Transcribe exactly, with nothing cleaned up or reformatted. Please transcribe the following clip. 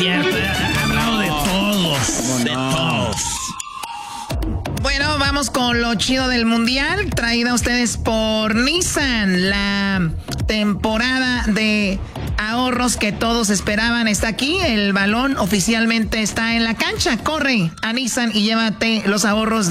cierto. Ha hablado de todos. De todos. Bueno, vamos con lo chido del mundial, traída a ustedes por Nissan. La temporada de ahorros que todos esperaban está aquí. El balón oficialmente está en la cancha. Corre a Nissan y llévate los ahorros